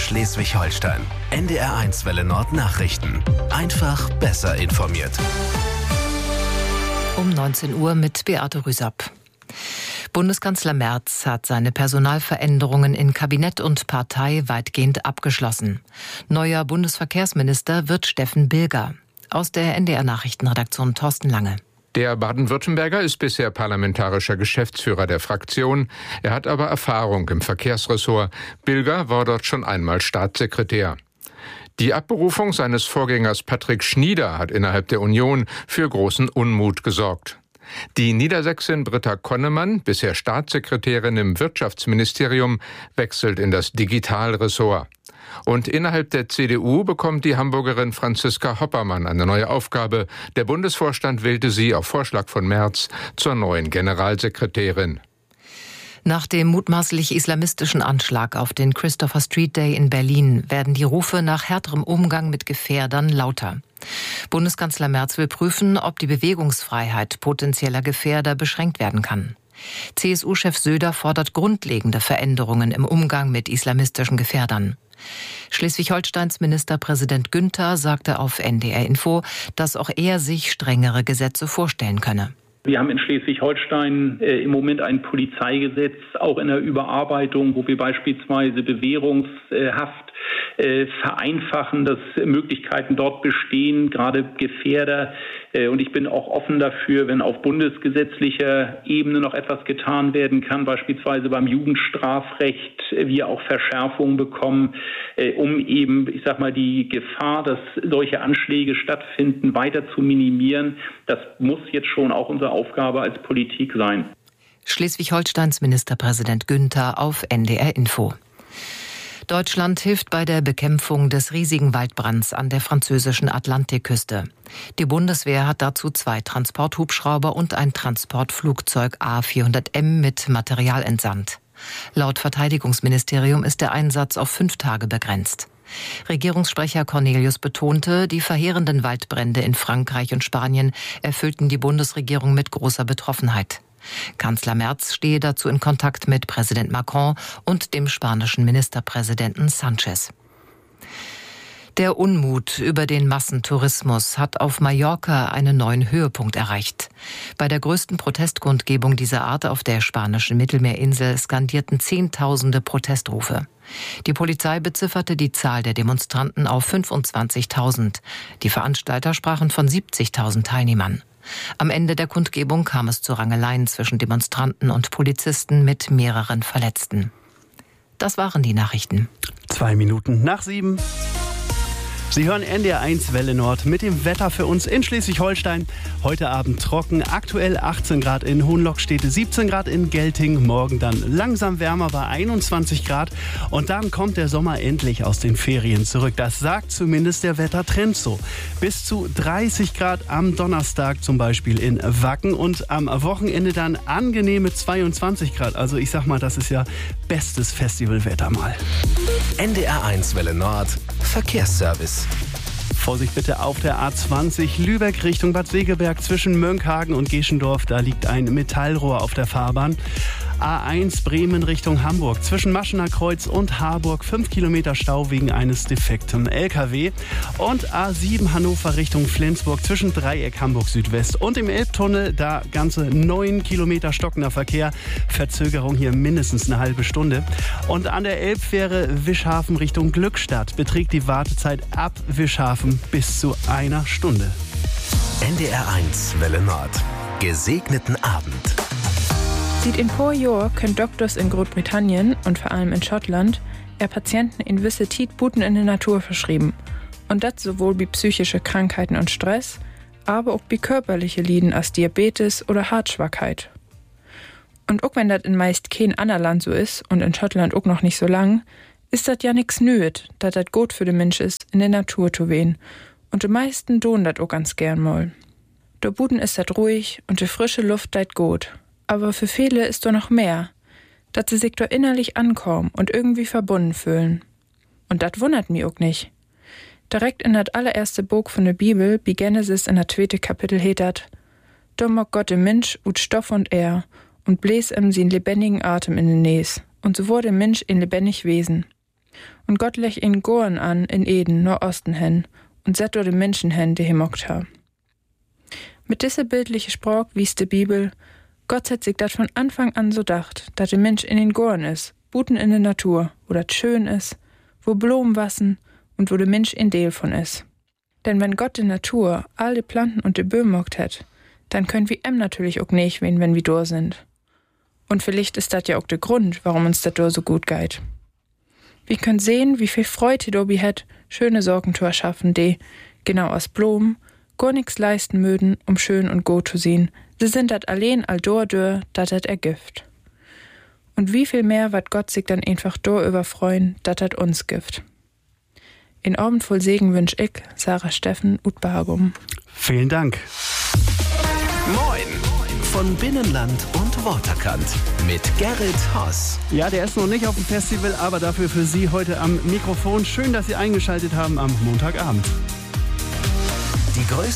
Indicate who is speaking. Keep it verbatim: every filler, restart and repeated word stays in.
Speaker 1: Schleswig-Holstein. N D R eins Welle Nord Nachrichten. Einfach besser informiert.
Speaker 2: Um neunzehn Uhr mit Beate Rüsapp. Bundeskanzler Merz hat seine Personalveränderungen in Kabinett und Partei weitgehend abgeschlossen. Neuer Bundesverkehrsminister wird Steffen Bilger. Aus der N D R-Nachrichtenredaktion Thorsten Lange.
Speaker 3: Der Baden-Württemberger ist bisher parlamentarischer Geschäftsführer der Fraktion. Er hat aber Erfahrung im Verkehrsressort. Bilger war dort schon einmal Staatssekretär. Die Abberufung seines Vorgängers Patrick Schnieder hat innerhalb der Union für großen Unmut gesorgt. Die Niedersächsin Britta Konnemann, bisher Staatssekretärin im Wirtschaftsministerium, wechselt in das Digitalressort. Und innerhalb der C D U bekommt die Hamburgerin Franziska Hoppermann eine neue Aufgabe. Der Bundesvorstand wählte sie auf Vorschlag von Merz zur neuen Generalsekretärin.
Speaker 2: Nach dem mutmaßlich islamistischen Anschlag auf den Christopher Street Day in Berlin werden die Rufe nach härterem Umgang mit Gefährdern lauter. Bundeskanzler Merz will prüfen, ob die Bewegungsfreiheit potenzieller Gefährder beschränkt werden kann. C S U-Chef Söder fordert grundlegende Veränderungen im Umgang mit islamistischen Gefährdern. Schleswig-Holsteins Ministerpräsident Günther sagte auf N D R Info, dass auch er sich strengere Gesetze vorstellen könne.
Speaker 4: Wir haben in Schleswig-Holstein äh, im Moment ein Polizeigesetz, auch in der Überarbeitung, wo wir beispielsweise Bewährungshaft äh, vereinfachen, dass Möglichkeiten dort bestehen, gerade Gefährder. Äh, und ich bin auch offen dafür, wenn auf bundesgesetzlicher Ebene noch etwas getan werden kann, beispielsweise beim Jugendstrafrecht, äh, wir auch Verschärfungen bekommen, äh, um eben, ich sag mal, die Gefahr, dass solche Anschläge stattfinden, weiter zu minimieren. Das muss jetzt schon auch unsere Aufgabe als Politik sein.
Speaker 2: Schleswig-Holsteins Ministerpräsident Günther auf N D R Info. Deutschland hilft bei der Bekämpfung des riesigen Waldbrands an der französischen Atlantikküste. Die Bundeswehr hat dazu zwei Transporthubschrauber und ein Transportflugzeug A vierhundert M mit Material entsandt. Laut Verteidigungsministerium ist der Einsatz auf fünf Tage begrenzt. Regierungssprecher Cornelius betonte, die verheerenden Waldbrände in Frankreich und Spanien erfüllten die Bundesregierung mit großer Betroffenheit. Kanzler Merz stehe dazu in Kontakt mit Präsident Macron und dem spanischen Ministerpräsidenten Sanchez. Der Unmut über den Massentourismus hat auf Mallorca einen neuen Höhepunkt erreicht. Bei der größten Protestkundgebung dieser Art auf der spanischen Mittelmeerinsel skandierten Zehntausende Protestrufe. Die Polizei bezifferte die Zahl der Demonstranten auf fünfundzwanzigtausend. Die Veranstalter sprachen von siebzigtausend Teilnehmern. Am Ende der Kundgebung kam es zu Rangeleien zwischen Demonstranten und Polizisten mit mehreren Verletzten. Das waren die Nachrichten.
Speaker 5: Zwei Minuten nach sieben. Sie hören N D R eins Welle Nord mit dem Wetter für uns in Schleswig-Holstein. Heute Abend trocken, aktuell achtzehn Grad in Hohenlockstede, siebzehn Grad in Gelting. Morgen dann langsam wärmer bei einundzwanzig Grad. Und dann kommt der Sommer endlich aus den Ferien zurück. Das sagt zumindest der Wettertrend so. Bis zu dreißig Grad am Donnerstag zum Beispiel in Wacken. Und am Wochenende dann angenehme zweiundzwanzig Grad. Also ich sag mal, das ist ja bestes Festivalwetter mal.
Speaker 1: N D R eins Welle Nord Verkehrsservice.
Speaker 5: Vorsicht bitte auf der A zwanzig Lübeck Richtung Bad Segeberg zwischen Mönckehagen und Geschendorf. Da liegt ein Metallrohr auf der Fahrbahn. A eins Bremen Richtung Hamburg zwischen Maschener Kreuz und Harburg. fünf Kilometer Stau wegen eines defekten L K W. Und A sieben Hannover Richtung Flensburg zwischen Dreieck Hamburg Südwest und im Elbtunnel. Da ganze neun Kilometer stockender Verkehr. Verzögerung hier mindestens eine halbe Stunde. Und an der Elbfähre Wischhafen Richtung Glückstadt beträgt die Wartezeit ab Wischhafen bis zu einer Stunde.
Speaker 1: N D R eins Welle Nord. Gesegneten Abend.
Speaker 6: Seit ein paar Jahren können Doktors in Großbritannien und vor allem in Schottland eher Patienten in wisse Tidbuten in der Natur verschrieben. Und das sowohl bei psychische Krankheiten und Stress, aber auch bei körperliche Lieden als Diabetes oder Herzschwachheit. Und auch wenn das in meist kein anderer Land so ist und in Schottland auch noch nicht so lang, ist das ja nix nüet, dass das gut für den Mensch ist, in der Natur zu wehen. Und die meisten tun das auch ganz gern mal. Da Buden ist das ruhig und die frische Luft dat gut. Aber für viele ist da noch mehr, dass sie sich da innerlich ankommen und irgendwie verbunden fühlen. Und das wundert mich auch nicht. Direkt in das allererste Buch von der Bibel, bei Genesis in der zweite Kapitel, heet dat: Da mag Gott den Mensch ut Stoff und Air und bläs ihm sin lebendigen Atem in den Näs. Und so wurde Mensch ein lebendig Wesen. Und Gott lech in Goren an in Eden, Nordosten hen, und set dort den Menschen hen, die hemockt ha. Mit dieser bildliche Sprach wies die Bibel, Gott hat sich dat von Anfang an so dacht, dat der Mensch in den Goren is, buten in der Natur, wo dat schön is, wo Blumen wassen und wo der Mensch in Deel von is. Denn wenn Gott die Natur, all die Planten und die Böhmen mockt hat, dann können wir em natürlich auch nicht wen, wenn wir da sind. Und vielleicht ist das ja auch der Grund, warum uns das da so gut geht. Wir können sehen, wie viel Freude Dobi hat, schöne Sorgen zu erschaffen, die, genau aus Blumen, gar nichts leisten mögen, um schön und gut zu sehen. Sie sind dat allein all dor dör, dat dat ergift. Und wie viel mehr wird Gott sich dann einfach dor überfreuen, dat dat uns gift. In Abend voll Segen wünsch ich, Sarah Steffen, Ut Bargum.
Speaker 5: Vielen Dank.
Speaker 1: Moin von Binnenland und Waterkant mit Gerrit Hoss.
Speaker 5: Ja, der ist noch nicht auf dem Festival, aber dafür für Sie heute am Mikrofon. Schön, dass Sie eingeschaltet haben am Montagabend.
Speaker 1: Die größte